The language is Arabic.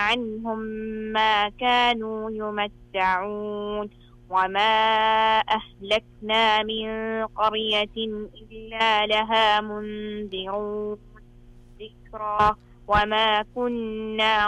عنهم ما كانوا يمتعون وما أهلكنا من قرية إلا لها منذرون ذكرى وما كنا